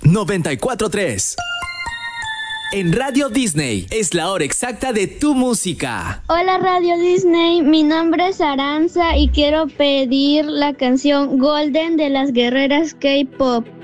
94.3. En Radio Disney es la hora exacta de tu música. Hola Radio Disney, mi nombre es Aranza y quiero pedir la canción Golden de las Guerreras K-Pop.